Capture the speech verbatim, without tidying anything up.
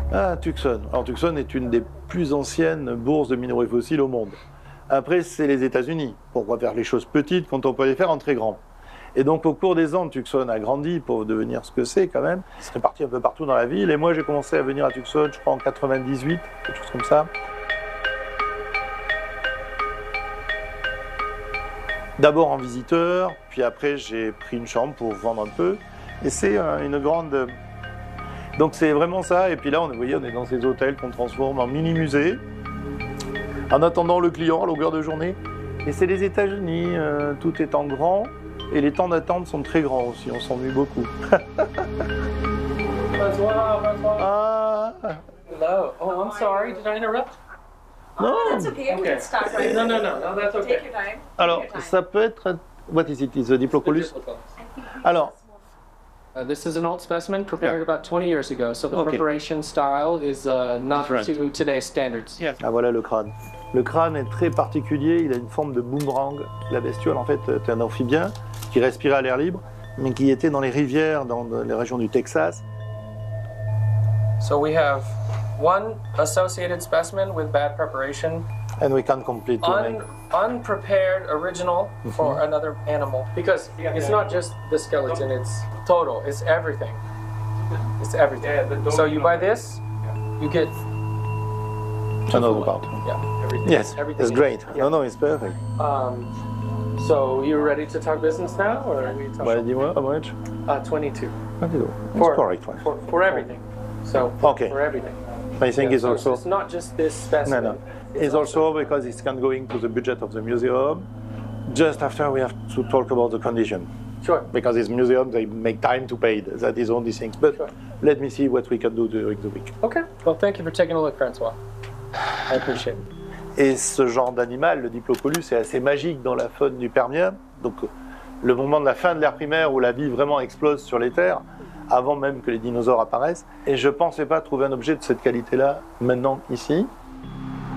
Ah, Tucson. Alors Tucson est une des plus anciennes bourses de minerais fossiles au monde. Après, c'est les États-Unis. Pourquoi faire les choses petites quand on peut les faire en très grand? Et donc, au cours des ans, Tucson a grandi pour devenir ce que c'est quand même. Il se répartit un peu partout dans la ville. Et moi, j'ai commencé à venir à Tucson, je crois, en quatre-vingt-dix-huit, quelque chose comme ça. D'abord en visiteur, puis après, j'ai pris une chambre pour vendre un peu. Et c'est euh, une grande... Donc, c'est vraiment ça. Et puis là, on, vous voyez, on est dans ces hôtels qu'on transforme en mini-musées, en attendant le client à longueur de journée. Et c'est les États-Unis, euh, tout est en grand. Et les temps d'attente sont très grands aussi, on s'ennuie beaucoup. Bonsoir, bonsoir. Ah. Hello. Oh, I'm sorry. Did I interrupt? Non. Oh, that's okay. We Okay. can stop right No, there. no, no, no. That's okay. Take your time. Alors, Take your time. ça peut être... What is it? Is a Diplocus? Alors, Uh, this is an old specimen prepared about twenty years ago, so the Okay. preparation style is uh, not Different. to today's standards. ah, voilà le crâne. Le crâne est très particulier, il a une forme de boomerang. La bestiole, en fait, est un amphibien qui respirait à l'air libre, mais qui était dans les rivières, dans les régions du Texas. So we have one associated specimen with bad preparation, And we can't complete to un make. unprepared original for another animal. Because it's not just the skeleton, it's total, it's everything. It's everything. So you buy this, you get Another part. yeah, everything. Yes, everything it's in great. it. Yeah. No, no, it's perfect. Um, so you ready to talk business now, or are we talking? Bah, dis-moi, how much? Uh, twenty-two. Ah, dis donc. It's For- correct. ouais. For, for everything. So for, Okay. for everything. I think Yeah, it's so also... it's not just this No, specimen. no. It's also because it's can go into the budget of the museum. Just after we have to talk about the condition. Sure. Because it's museum, they make time to pay. That is only thing. But Sure. let me see what we can do during the week. Okay. Well, thank you for taking a look, Francois. I appreciate it. Et ce genre d'animal, le Diplopolus, est assez magique dans la faune du Permien. Donc, le moment de la fin de l'ère primaire où la vie vraiment explose sur les terres, avant même que les dinosaures apparaissent. Et je ne pensais pas trouver un objet de cette qualité-là maintenant, ici.